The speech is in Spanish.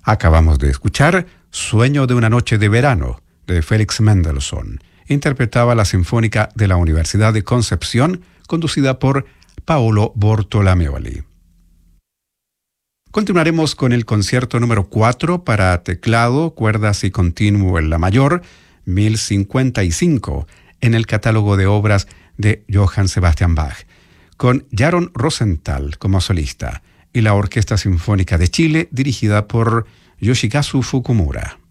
Acabamos de escuchar Sueño de una noche de verano, de Félix Mendelssohn. Interpretaba la Sinfónica de la Universidad de Concepción, conducida por Paolo Bortolameoli. Continuaremos con el concierto número 4 para teclado, cuerdas y continuo en la mayor, 1055, en el catálogo de obras de Johann Sebastian Bach, con Jaron Rosenthal como solista y la Orquesta Sinfónica de Chile dirigida por Yoshikazu Fukumura.